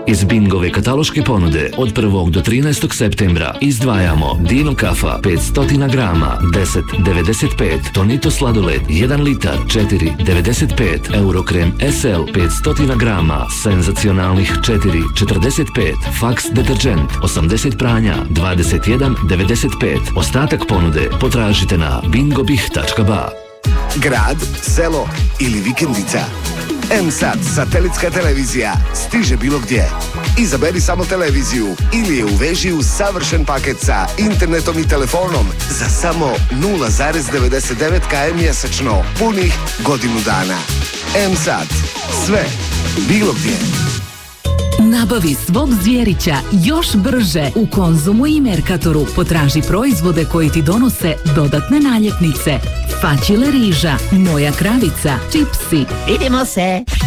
Iz Bingove kataloške ponude od 1. do 13. septembra izdvajamo Dino kafa 500 grama 10,95, Tonito sladoled 1 litar 4,95, Eurokrem SL 500 grama senzacionalnih 4,45, Fax deterđent 80 pranja 21,95. Ostatak ponude potražite na bingobih.ba. Grad, selo ili vikendica. M-Sat satelitska televizija stiže bilo gdje. Izaberi samo televiziju ili je uveži u savršen paket sa internetom i telefonom za samo 0,99 km mjesečno punih godinu dana. M-Sat. Sve. Bilo gdje. Nabavi svog zvjerića još brže u Konzumu i Merkatoru. Potraži proizvode koji ti donose dodatne naljepnice. Faćile riža, moja kravica, čipsi. Vidimo se!